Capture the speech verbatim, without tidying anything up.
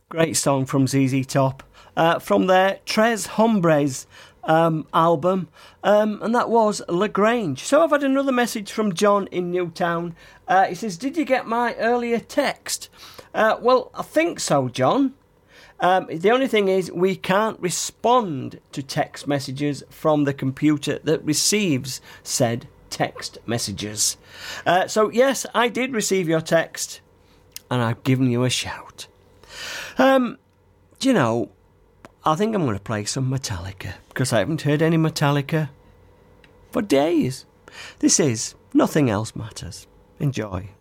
Great song from Z Z Top. Uh, from their Tres Hombres um, album. Um, and that was Lagrange. So I've had another message from John in Newtown. Uh, he says, did you get my earlier text? Uh, well, I think so, John. Um, the only thing is we can't respond to text messages from the computer that receives said text messages. Uh, so, yes, I did receive your text, and I've given you a shout. Um, do you know, I think I'm going to play some Metallica, because I haven't heard any Metallica for days. This is Nothing Else Matters. Enjoy.